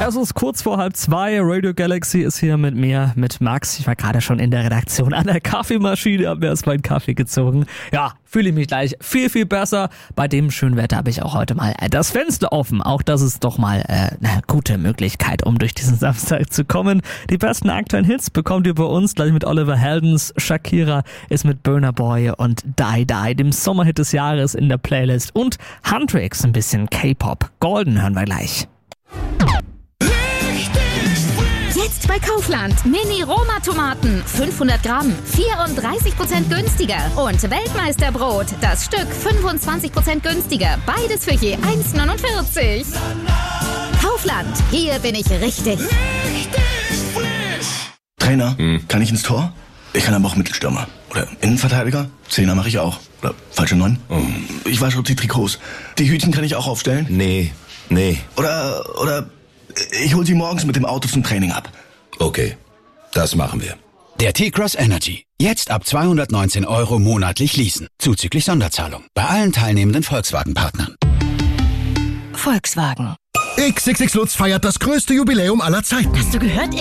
Es ist kurz vor 1:30. Radio Galaxy ist hier mit mir, mit Max. Ich war gerade schon in der Redaktion an der Kaffeemaschine, habe mir erstmal einen Kaffee gezogen. Ja, fühle ich mich gleich viel, viel besser. Bei dem schönen Wetter habe ich auch heute mal das Fenster offen. Auch das ist doch mal eine gute Möglichkeit, um durch diesen Samstag zu kommen. Die besten aktuellen Hits bekommt ihr bei uns gleich mit Oliver Heldens. Shakira ist mit Burna Boy und Die Die, dem Sommerhit des Jahres, in der Playlist. Und Huntrix, ein bisschen K-Pop. Golden hören wir gleich. Jetzt bei Kaufland. Mini-Roma-Tomaten. 500 Gramm. 34% günstiger. Und Weltmeisterbrot. Das Stück 25% günstiger. Beides für je 1,49. Kaufland. Hier bin ich richtig. Trainer, kann ich ins Tor? Ich kann aber auch Mittelstürmer. Oder Innenverteidiger? Zehner mache ich auch. Oder falsche 9? Ich wasche auch die Trikots. Die Hütchen kann ich auch aufstellen? Nee. Oder ich hol sie morgens mit dem Auto zum Training ab. Okay, das machen wir. Der T-Cross Energy. Jetzt ab 219 € monatlich leasen. Zuzüglich Sonderzahlung. Bei allen teilnehmenden Volkswagen-Partnern. Volkswagen. XXX Lutz feiert das größte Jubiläum aller Zeiten. Hast du gehört?